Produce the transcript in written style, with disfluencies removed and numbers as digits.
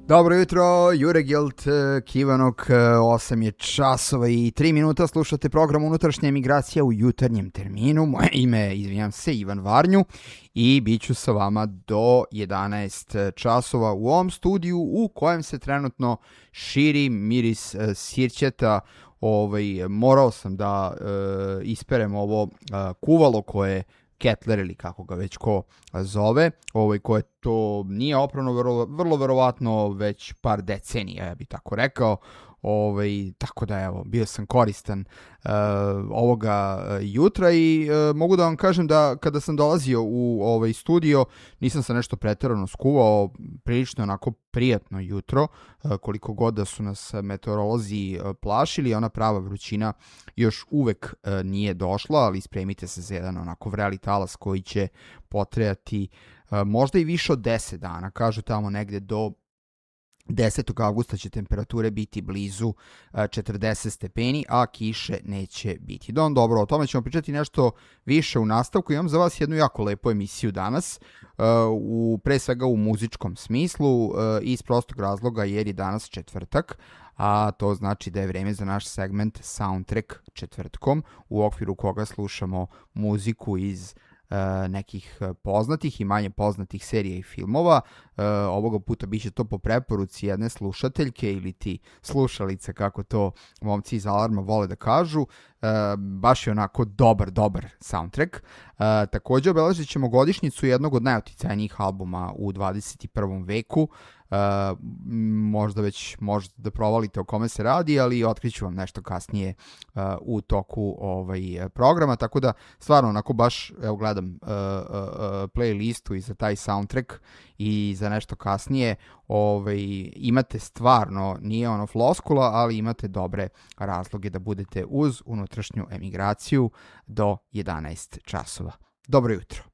Dobro jutro, Jure Gilt, Kivanok, 8 je časova i 3 minuta, slušate program Unutrašnja emigracija u jutarnjem terminu. Moje ime je, izvinjam se, Ivan Varnju i bit ću sa vama do 11 časova u ovom studiju u kojem se trenutno širi miris sirćeta. Morao sam da isperem ovo kuvalo koje Kettler ili kako ga već ko zove, koje to nije oprano vrlo verovatno već par decenija, ja bih tako rekao. Tako da evo, bio sam koristan ovoga jutra i mogu da vam kažem da kada sam dolazio u studio nisam se nešto preterano skuvao, prilično onako prijatno jutro, koliko god da su nas meteorolozi plašili, ona prava vrućina još uvek nije došla, ali spremite se za jedan onako vreli talas koji će potrajati možda i više od 10 dana, kažu tamo negde do 10. avgusta će temperature biti blizu 40 stepeni, a kiše neće biti. Dobro, o tome ćemo pričati nešto više u nastavku. Imam za vas jednu jako lepu emisiju danas, pre svega u muzičkom smislu, iz prostog razloga jer je danas četvrtak, a to znači da je vreme za naš segment Soundtrack četvrtkom, u okviru koga slušamo muziku iz nekih poznatih i manje poznatih serija i filmova. Ovoga puta biće to po preporuci jedne slušateljke ili ti slušalice, kako to momci iz Alarma vole da kažu. Baš je onako dobar soundtrack. Također obeležit ćemo godišnjicu jednog od najuticajnijih albuma u 21. veku. Možda već možete da provalite o kome se radi, ali otkriću vam nešto kasnije u toku programa, tako da stvarno onako baš gledam playlistu i za taj soundtrack i za nešto kasnije imate stvarno, nije ono floskula, ali imate dobre razloge da budete uz unutrašnju emigraciju do 11 časova. Dobro jutro.